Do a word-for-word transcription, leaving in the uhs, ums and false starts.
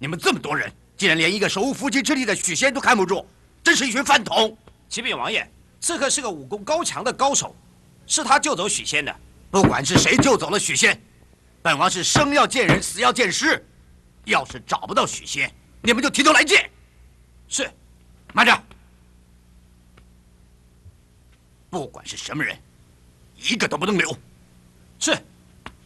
你们这么多人，竟然连一个手无缚鸡之力的许仙都看不住，真是一群饭桶！ 启禀王爷，刺客是个武功高强的高手，是他救走许仙的。 不管是谁救走了许仙，本王是生要见人，死要见尸。要是找不到许仙，你们就提头来见。 是， 慢着，不管是什么人，一个都不能留。 是。